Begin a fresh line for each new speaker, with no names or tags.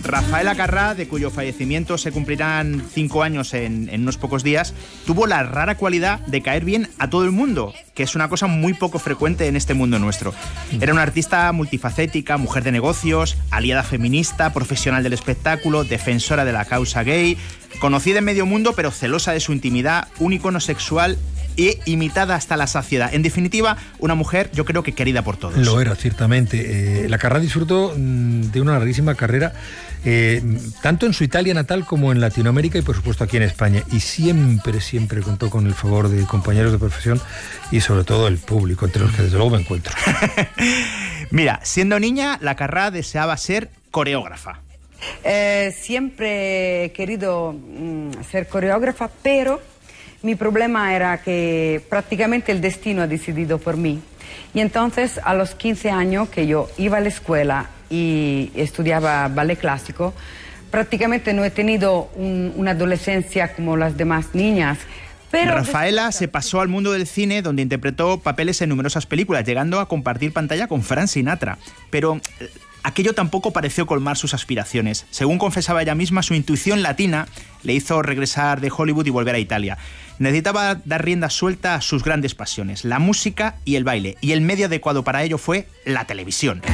Rafaela Carrà, de cuyo fallecimiento se cumplirán 5 años en unos pocos días, tuvo la rara cualidad de caer bien a todo el mundo, que es una cosa muy poco frecuente en este mundo nuestro. Era una artista multifacética, mujer de negocios, aliada feminista, profesional del espectáculo, defensora de la causa gay, conocida en medio mundo pero celosa de su intimidad, un icono sexual e imitada hasta la saciedad. En definitiva, una mujer, yo creo que querida por todos.
Lo era, ciertamente. La Carrà disfrutó de una larguísima carrera, tanto en su Italia natal como en Latinoamérica y, por supuesto, aquí en España. Y siempre, siempre contó con el favor de compañeros de profesión y, sobre todo, el público, entre los que, desde luego, me encuentro.
Mira, siendo niña, la Carrà deseaba ser coreógrafa.
Siempre he querido ser coreógrafa, pero mi problema era que prácticamente el destino ha decidido por mí. Y entonces, a los 15 años que yo iba a la escuela y estudiaba ballet clásico, prácticamente no he tenido una adolescencia como las demás niñas. Pero
Rafaela se pasó al mundo del cine, donde interpretó papeles en numerosas películas, llegando a compartir pantalla con Frank Sinatra. Pero aquello tampoco pareció colmar sus aspiraciones. Según confesaba ella misma, su intuición latina le hizo regresar de Hollywood y volver a Italia. Necesitaba dar rienda suelta a sus grandes pasiones, la música y el baile, y el medio adecuado para ello fue la televisión.